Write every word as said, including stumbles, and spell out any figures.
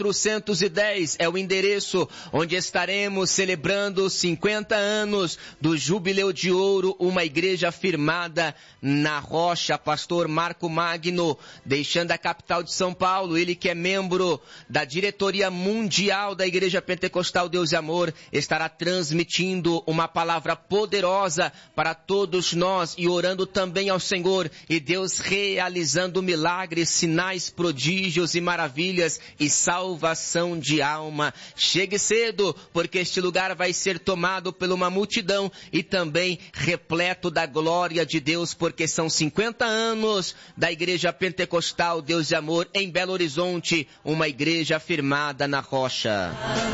quatrocentos e dez é o endereço onde estaremos celebrando cinquenta anos do Jubileu de Ouro, uma igreja firmada na rocha. Pastor Marco Magno, deixando a capital de São Paulo, ele que é membro da diretoria mundial da Igreja Pentecostal Deus e Amor, estará transmitindo uma palavra poderosa para todos nós e orando também ao Senhor, e Deus realizando milagres, sinais, prodígios e maravilhas e salvação de alma. Chegue cedo, porque este lugar vai ser tomado por uma multidão e também repleto da glória de Deus, porque são cinquenta anos da Igreja Pentecostal Deus e Amor em Belo Horizonte, uma igreja firmada na rocha.